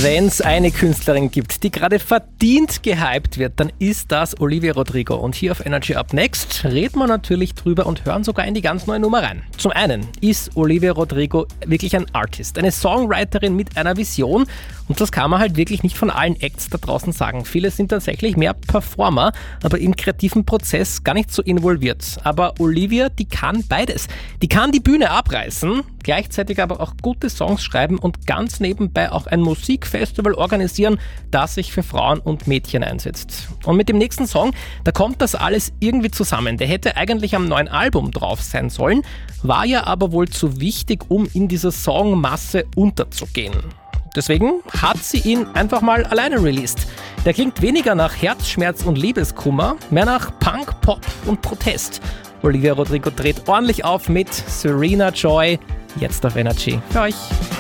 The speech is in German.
Wenn es eine Künstlerin gibt, die gerade verdient gehypt wird, dann ist das Olivia Rodrigo. Und hier auf Energy Up Next reden wir natürlich drüber und hören sogar in die ganz neue Nummer rein. Zum einen ist Olivia Rodrigo wirklich ein Artist, eine Songwriterin mit einer Vision. Und das kann man halt wirklich nicht von allen Acts da draußen sagen. Viele sind tatsächlich mehr Performer, aber im kreativen Prozess gar nicht so involviert. Aber Olivia, die kann beides. Die kann die Bühne abreißen, gleichzeitig aber auch gute Songs schreiben und ganz nebenbei auch ein Musikfestival organisieren, das sich für Frauen und Mädchen einsetzt. Und mit dem nächsten Song, da kommt das alles irgendwie zusammen. Der hätte eigentlich am neuen Album drauf sein sollen, war ja aber wohl zu wichtig, um in dieser Songmasse unterzugehen. Deswegen hat sie ihn einfach mal alleine released. Der klingt weniger nach Herzschmerz und Liebeskummer, mehr nach Punk, Pop und Protest. Olivia Rodrigo dreht ordentlich auf mit Serena Joy, jetzt auf Energy für euch.